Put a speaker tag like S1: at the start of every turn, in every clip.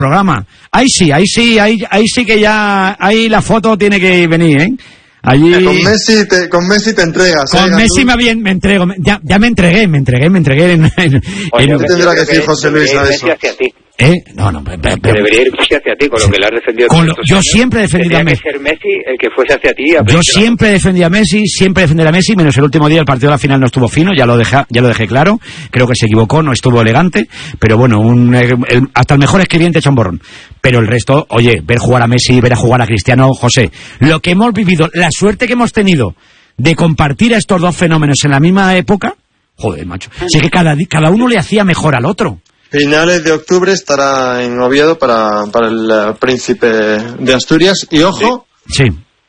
S1: programa. Ahí sí que ya, ahí la foto tiene que venir, ¿eh? Allí...
S2: Con Messi te entregas.
S1: Con Messi me entrego. Ya me entregué.
S2: Oye, ¿qué tendrá que decir José Luis a eso?
S1: No, pero
S3: debería ir Messi hacia ti, con lo que le has defendido.
S1: Yo siempre he defendido a Messi.
S3: Tenía que ser Messi el que fuese hacia ti.
S1: Yo siempre he defendido a Messi, menos el último día, el partido de la final no estuvo fino, ya lo dejé claro. Creo que se equivocó, no estuvo elegante, pero bueno, hasta el mejor escribiente echa un borrón. Pero el resto, oye, ver jugar a Messi, ver a jugar a Cristiano, José, lo que hemos vivido, la suerte que hemos tenido de compartir a estos dos fenómenos en la misma época, joder, macho, sé que cada uno le hacía mejor al otro.
S2: Finales de octubre estará en Oviedo para el Príncipe de Asturias. Y ojo,
S1: sí.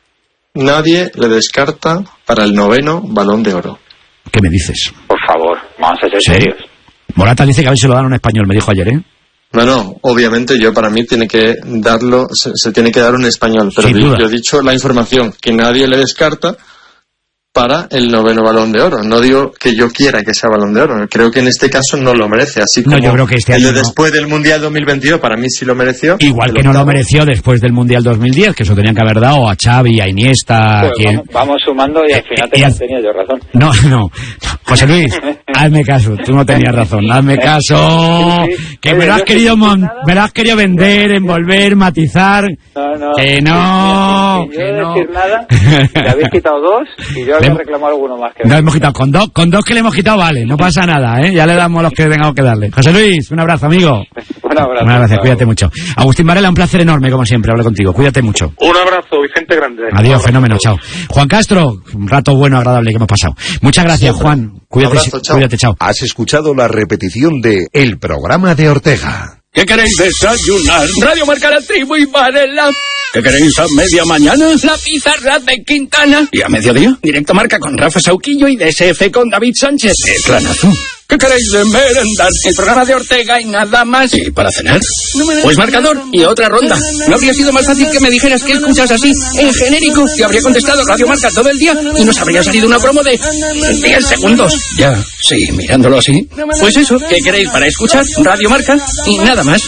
S2: Nadie le descarta para el 9º Balón de Oro.
S1: ¿Qué me dices?
S3: Por favor, vamos a ser serios.
S1: Morata dice que a ver si lo dan a un español, me dijo ayer, ¿eh?
S2: No, obviamente para mí tiene que darlo, se tiene que dar un español. Pero yo he dicho la información, que nadie le descarta para el 9º Balón de Oro. No digo que yo quiera que sea Balón de Oro. Creo que en este caso no lo merece. Así como
S1: yo creo que este año
S2: después del Mundial 2022, para mí sí lo mereció.
S1: Igual que no lo mereció después del Mundial 2010, que eso tenían que haber dado a Xavi, a Iniesta...
S3: Pues vamos sumando y al final tenía yo razón.
S1: No. José Luis, hazme caso. Tú no tenías razón. Hazme caso. Que me lo has querido vender, envolver, matizar. Que no.
S3: decir nada. Le habéis quitado 2 y yo había reclamado alguno más.
S1: No hemos quitado. Con dos que le hemos quitado, vale. No pasa nada, ¿eh? Ya le damos los que tengamos que darle. José Luis, un abrazo, amigo.
S3: Un abrazo.
S1: Muchas gracias, cuídate mucho. Agustín Varela, un placer enorme, como siempre, hablar contigo. Cuídate mucho.
S4: Un abrazo, Vicente Grande.
S1: Adiós, fenómeno, chao. Juan Castro, un rato bueno, agradable que hemos pasado. Muchas gracias, Juan. Cuídate, chao.
S5: Has escuchado la repetición de El Programa de Ortega.
S6: ¿Qué queréis desayunar? Radio Marca, La Tribu y Varela. ¿Qué queréis a media mañana? La pizarra de Quintana. ¿Y a mediodía? Directo Marca con Rafa Sauquillo y DSF con David Sánchez. ¡Qué planazo! ¿Qué queréis de merendar? El programa de Ortega y nada más. ¿Y para cenar? Pues marcador y otra ronda. ¿No habría sido más fácil que me dijeras que escuchas así, en genérico? Te habría contestado Radio Marca todo el día y nos habría salido una promo de 10 segundos. Ya, sí, mirándolo así. Pues eso, ¿qué queréis para escuchar? Radio Marca y nada más.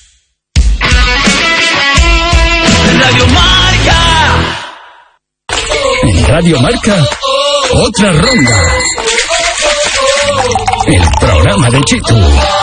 S6: Radio Marca. En Radio Marca, otra ronda. El programa de Chitu.